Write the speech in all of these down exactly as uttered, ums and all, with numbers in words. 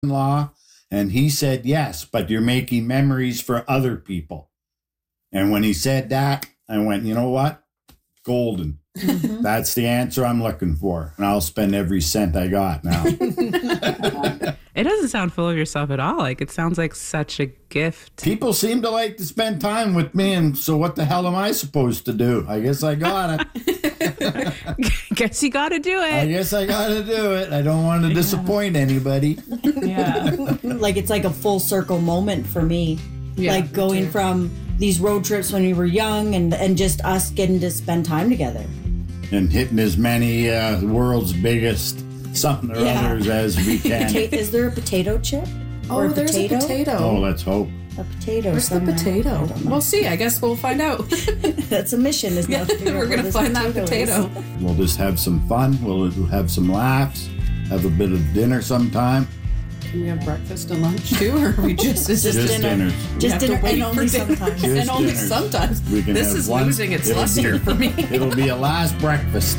law? And he said, yes, but you're making memories for other people. And when he said that, I went, you know what? Golden. Mm-hmm. That's the answer I'm looking for. And I'll spend every cent I got now. It doesn't sound full of yourself at all. Like, it sounds like such a gift. People seem to like to spend time with me, and so what the hell am I supposed to do? I guess I got it. Guess you got to do it. I guess I got to do it. I don't want to disappoint anybody. Yeah. Like, it's like a full circle moment for me. Yeah, like going from these road trips when we were young and, and just us getting to spend time together. And hitting as many uh, world's biggest something or yeah. others as we can. Pota- is there a potato chip? Oh, or a there's potato? a potato. Oh, let's hope. A potato. Where's somewhere. the potato? We'll see. I guess we'll find out. That's a mission. Is yeah, we're going to find that potato. Is. We'll just have some fun. We'll have some laughs. Have a bit of dinner sometime. Can we have breakfast and lunch too, or are we just just, just dinner? dinner. Just dinner, and only sometimes. and only dinners. sometimes. We can this have is one. losing its it'll luster be, for me. It'll be a last breakfast.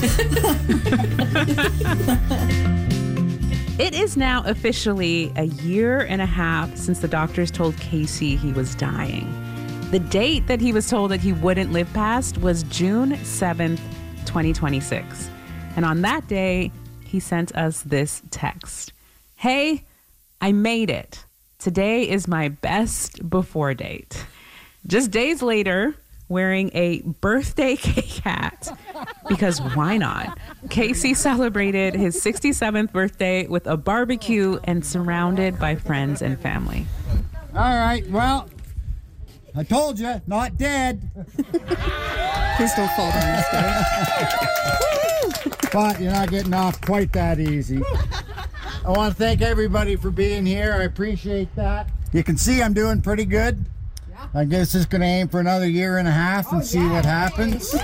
It is now officially a year and a half since the doctors told Casey he was dying. The date that he was told that he wouldn't live past was June seventh, twenty twenty-six. And on that day, he sent us this text. Hey, I made it. Today is my best before date. Just days later, wearing a birthday cake hat, because why not? Casey celebrated his sixty-seventh birthday with a barbecue and surrounded by friends and family. All right, well, I told you, not dead. Please don't fall down this day. But you're not getting off quite that easy. I want to thank everybody for being here. I appreciate that. You can see I'm doing pretty good. Yeah. I guess it's going to aim for another year and a half and oh, see yeah. what happens.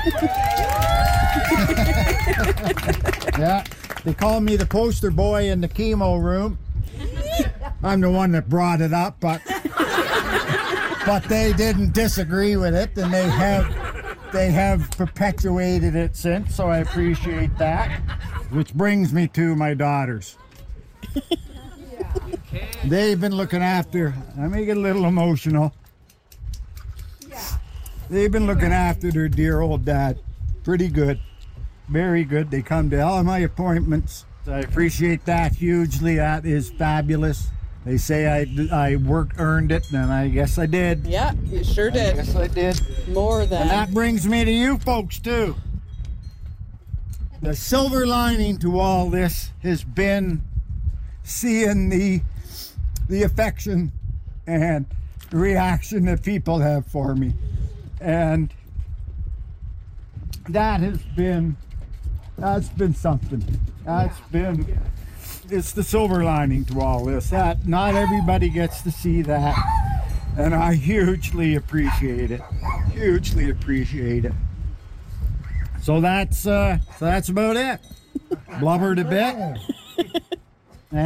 Yeah, they call me the poster boy in the chemo room. I'm the one that brought it up, but but they didn't disagree with it, and they have they have perpetuated it since. So I appreciate that. Which brings me to my daughters. They've been looking after, I may get a little emotional. They've been looking after their dear old dad. Pretty good. Very good. They come to all of my appointments. I appreciate that hugely. That is fabulous. They say I, I worked, earned it, and I guess I did. Yeah, you sure did. I guess I did. More than. And that brings me to you folks, too. The silver lining to all this has been seeing the the affection and reaction that people have for me, and that has been that's been something. That's been it's the silver lining to all this. That not everybody gets to see that, and I hugely appreciate it. Hugely appreciate it. So that's uh, so that's about it. Blubbered a bit.